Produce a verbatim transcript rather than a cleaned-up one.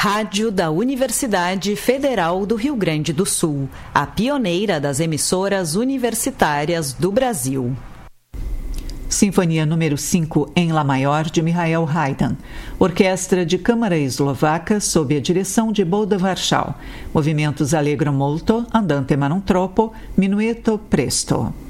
Rádio da Universidade Federal do Rio Grande do Sul, a pioneira das emissoras universitárias do Brasil. Sinfonia número cinco em Lá maior de Michael Haydn. Orquestra de Câmara Eslovaca sob a direção de Bodo Warschau. Movimentos allegro molto, andante ma non troppo, minueto presto.